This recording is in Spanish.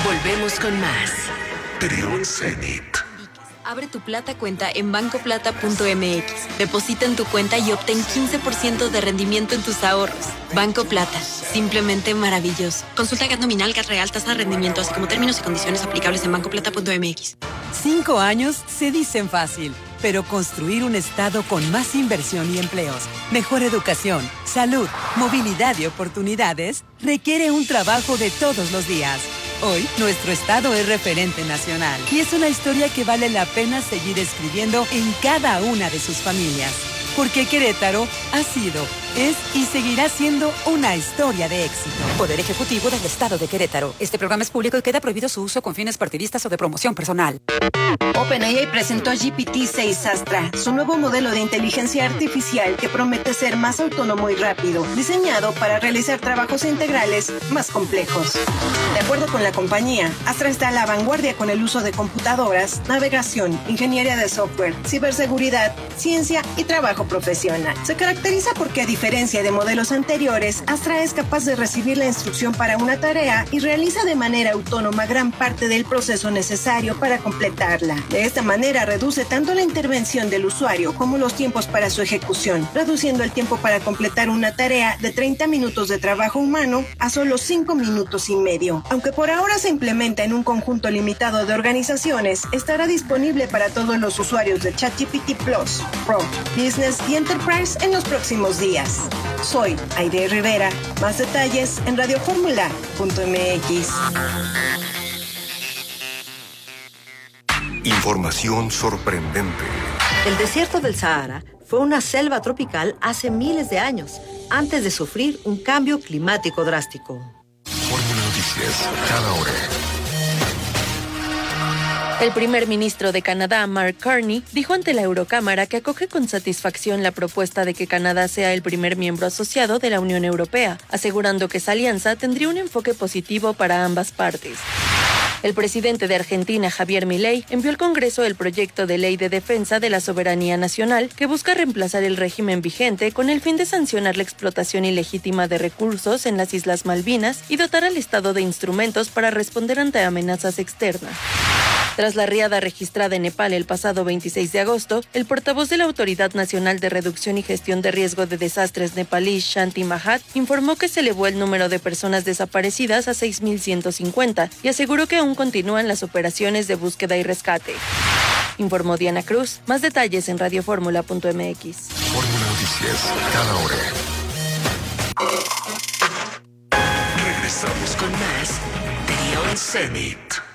Volvemos con más. Trión Zenit. Abre tu Plata cuenta en bancoplata.mx. Deposita en tu cuenta y obtén 15% de rendimiento en tus ahorros. Banco Plata. Simplemente maravilloso. Consulta GAT nominal, GAT real, tasa de rendimiento, así como términos y condiciones aplicables en bancoplata.mx. 5 años se dicen fácil, pero construir un estado con más inversión y empleos, mejor educación, salud, movilidad y oportunidades requiere un trabajo de todos los días. Hoy, nuestro estado es referente nacional y es una historia que vale la pena seguir escribiendo en cada una de sus familias. Porque Querétaro ha sido, es y seguirá siendo una historia de éxito. Poder Ejecutivo del Estado de Querétaro. Este programa es público y queda prohibido su uso con fines partidistas o de promoción personal. OpenAI presentó GPT-6 Astra, su nuevo modelo de inteligencia artificial que promete ser más autónomo y rápido, diseñado para realizar trabajos integrales más complejos. De acuerdo con la compañía, Astra está a la vanguardia con el uso de computadoras, navegación, ingeniería de software, ciberseguridad, ciencia y trabajo profesional. Se caracteriza porque, a diferencia de modelos anteriores, Astra es capaz de recibir la instrucción para una tarea y realiza de manera autónoma gran parte del proceso necesario para completarla. De esta manera reduce tanto la intervención del usuario como los tiempos para su ejecución, reduciendo el tiempo para completar una tarea de 30 minutos de trabajo humano a solo 5 minutos y medio. Aunque por ahora se implementa en un conjunto limitado de organizaciones, estará disponible para todos los usuarios de ChatGPT Plus, Pro, Business y Enterprise en los próximos días. Soy Aide Rivera. Más detalles en radioformula.mx. Información sorprendente. El desierto del Sahara fue una selva tropical hace miles de años, antes de sufrir un cambio climático drástico. Fórmula Noticias, cada hora. El primer ministro de Canadá, Mark Carney, dijo ante la Eurocámara que acoge con satisfacción la propuesta de que Canadá sea el primer miembro asociado de la Unión Europea, asegurando que esa alianza tendría un enfoque positivo para ambas partes. El presidente de Argentina, Javier Milei, envió al Congreso el proyecto de ley de defensa de la soberanía nacional que busca reemplazar el régimen vigente con el fin de sancionar la explotación ilegítima de recursos en las Islas Malvinas y dotar al Estado de instrumentos para responder ante amenazas externas. Tras la riada registrada en Nepal el pasado 26 de agosto, el portavoz de la Autoridad Nacional de Reducción y Gestión de Riesgo de Desastres nepalí, Shanti Mahat, informó que se elevó el número de personas desaparecidas a 6.150 y aseguró que aún continúan las operaciones de búsqueda y rescate. Informó Diana Cruz. Más detalles en radioformula.mx. Fórmula Noticias, cada hora. Regresamos con más Trión Zenit.